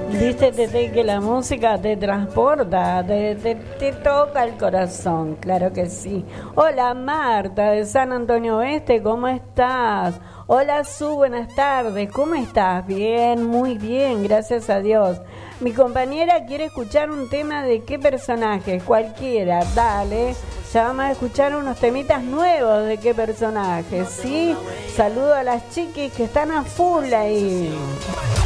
Dice Tete que la música te transporta, te toca el corazón, claro que sí. Hola Marta de San Antonio Oeste, ¿cómo estás? Hola Su, buenas tardes, ¿cómo estás? Bien, muy bien, gracias a Dios. Mi compañera quiere escuchar un tema de qué personaje, cualquiera, dale. Ya vamos a escuchar unos temitas nuevos de qué personaje, ¿sí? Saludo a las chiquis que están a full ahí.